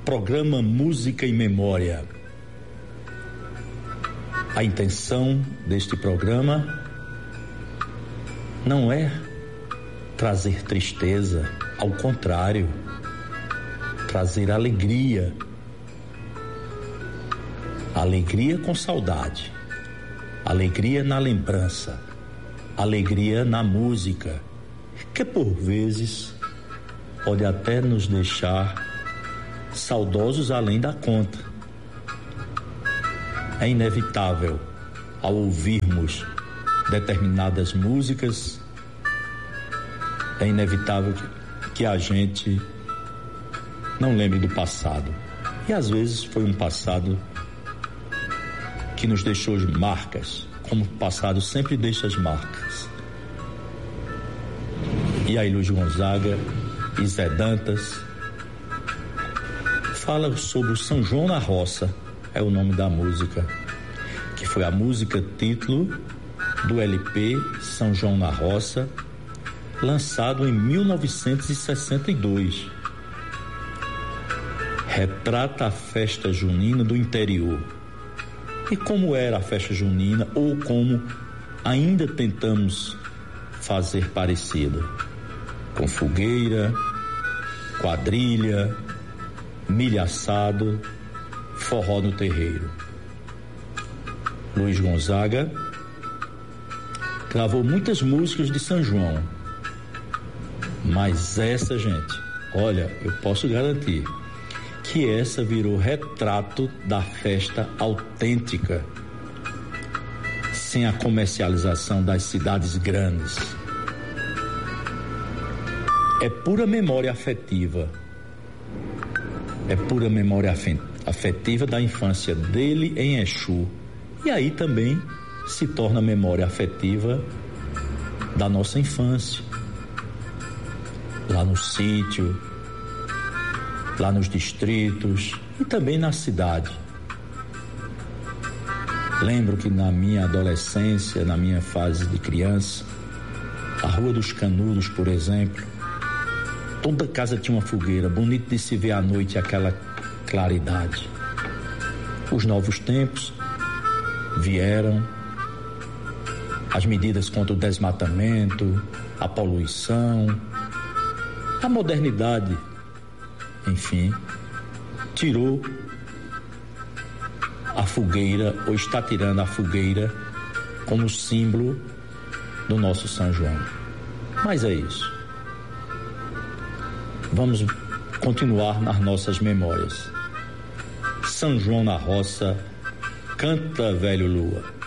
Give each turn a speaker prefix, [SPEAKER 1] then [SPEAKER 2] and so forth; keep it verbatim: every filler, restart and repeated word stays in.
[SPEAKER 1] programa Música e Memória. A intenção deste programa não é trazer tristeza, ao contrário, trazer alegria. Alegria com saudade, alegria na lembrança, alegria na música, que por vezes pode até nos deixar saudosos além da conta. É inevitável, ao ouvirmos determinadas músicas, é inevitável que a gente não lembre do passado. E às vezes foi um passado que nos deixou marcas, como o passado sempre deixa as marcas. E aí Luiz Gonzaga e Zé Dantas fala sobre o São João na Roça, é o nome da música, que foi a música título do L P São João na Roça, lançado em mil novecentos e sessenta e dois. Retrata a festa junina do interior. E como era a festa junina, ou como ainda tentamos fazer parecida, com fogueira, quadrilha, milho assado, forró no terreiro. Luiz Gonzaga gravou muitas músicas de São João, mas essa, gente, olha, eu posso garantir que essa virou retrato da festa autêntica, sem a comercialização das cidades grandes. É pura memória afetiva, é pura memória afetiva da infância dele em Exu, e aí também se torna memória afetiva da nossa infância, lá no sítio, lá nos distritos e também na cidade. Lembro que na minha adolescência, na minha fase de criança, a Rua dos Canudos, por exemplo, toda casa tinha uma fogueira, bonito de se ver à noite aquela claridade. Os novos tempos vieram, as medidas contra o desmatamento, a poluição, a modernidade, enfim, tirou a fogueira, ou está tirando a fogueira como símbolo do nosso São João. Mas é isso. Vamos continuar nas nossas memórias. São João na Roça, canta velho lua.